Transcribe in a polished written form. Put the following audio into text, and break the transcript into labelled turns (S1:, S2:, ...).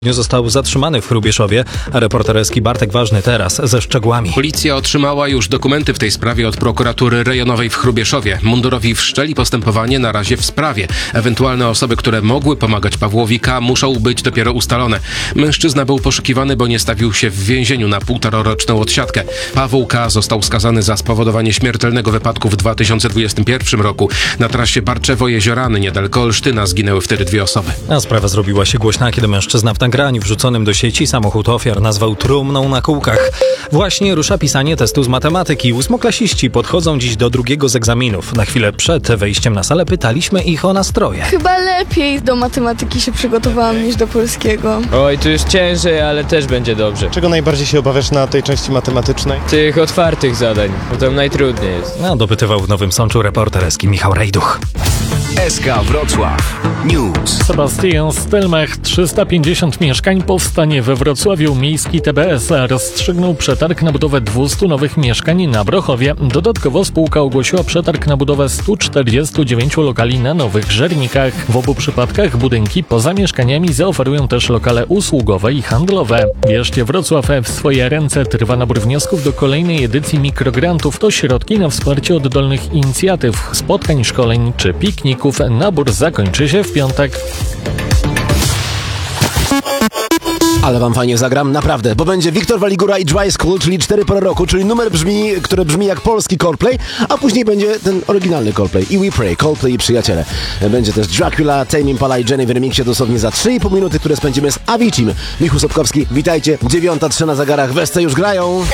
S1: Został zatrzymany w Hrubieszowie, a reporter Eski Bartek Ważny teraz ze szczegółami.
S2: Policja otrzymała już dokumenty w tej sprawie od prokuratury rejonowej w Hrubieszowie. Mundurowi wszczęli postępowanie na razie w sprawie. Ewentualne osoby, które mogły pomagać Pawłowi K., muszą być dopiero ustalone. Mężczyzna był poszukiwany, bo nie stawił się w więzieniu na 1,5-roczną odsiadkę. Paweł K. został skazany za spowodowanie śmiertelnego wypadku w 2021 roku. Na trasie Barczewo-Jeziorany niedaleko Olsztyna zginęły wtedy 2 osoby.
S1: A sprawa zrobiła się głośna, kiedy mężczyzna w nagraniu wrzuconym do sieci samochód ofiar nazwał trumną na kółkach. Właśnie rusza pisanie testu z matematyki. 8-klasiści podchodzą dziś do drugiego z egzaminów. Na chwilę przed wejściem na salę pytaliśmy ich o nastroje.
S3: Chyba lepiej do matematyki się przygotowałam niż do polskiego.
S4: Oj, tu jest ciężej, ale też będzie dobrze.
S5: Czego najbardziej się obawiasz na tej części matematycznej?
S4: Tych otwartych zadań, bo tam najtrudniej jest.
S1: Dopytywał w Nowym Sączu reporter Eski Michał Rejduch.
S6: SK Wrocław News.
S7: Sebastian Stelmach, 350 mieszkań powstanie we Wrocławiu. Miejski TBS rozstrzygnął przetarg na budowę 200 nowych mieszkań na Brochowie. Dodatkowo spółka ogłosiła przetarg na budowę 149 lokali na Nowych Żernikach. W obu przypadkach budynki poza mieszkaniami zaoferują też lokale usługowe i handlowe. Bierzcie Wrocław w swoje ręce. Trwa nabór wniosków do kolejnej edycji mikrograntów. To środki na wsparcie oddolnych inicjatyw, spotkań, szkoleń czy pikników. Nabór zakończy się w piątek.
S8: Ale wam fajnie zagram, naprawdę, bo będzie Wiktor Waligura i Dry School, czyli 4 pory roku, czyli numer który brzmi jak polski Coldplay, a później będzie ten oryginalny Coldplay i We Pray, Coldplay i przyjaciele. Będzie też Dracula, Tame Impala i Jenny w remiksie dosłownie za 3,5 minuty, które spędzimy z Avicim. Michał Sobkowski, witajcie, 9:03 na zegarach, Wesce już grają.